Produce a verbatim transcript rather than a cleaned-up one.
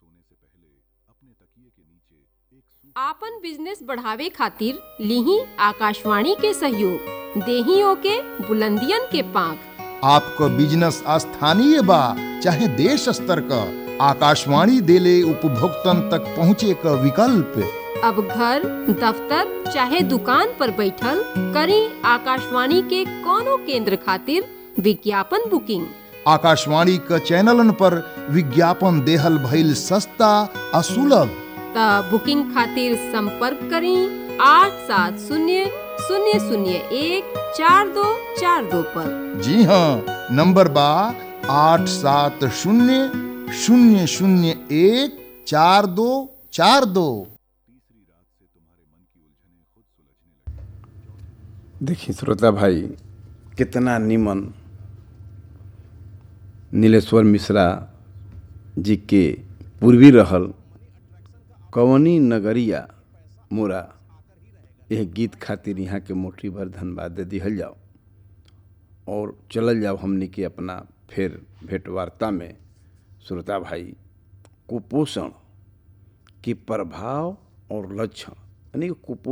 आपन बिजनेस बढ़ावे खातिर लीही आकाशवाणी के सहयोग, देही ओके बुलंदियन के पांख। आपको बिजनेस स्थानीय बा चाहे देश स्तर का, आकाशवाणी देले उपभोक्तन तक पहुँचे का विकल्प। अब घर, दफ्तर चाहे दुकान पर बैठल करी आकाशवाणी के कोनो केंद्र खातिर विज्ञापन बुकिंग। आकाशवाणी का चैनलन पर विज्ञापन देहल भइल सस्ता आ सुलभ। त बुकिंग खातिर संपर्क करी आठ सात शून्य शून्य शून्य एक चार दो चार दो पर। जी हाँ, नंबर बा आठ सात शून्य शून्य शून्य एक चार दो चार दो। देखिए श्रोता भाई, कितना निमन नीलेश्वर मिश्रा जी के पूर्वी रहल कवनी नगरिया मोरा, यह गीत खातिर यहाँ के मुट्ठी भर धन्यवाद दे दिहल जाओ और चलल जाओ हमने के अपना फिर भेंट वार्ता में। श्रोता भाई, कुपोषण के प्रभाव और लक्षण यानी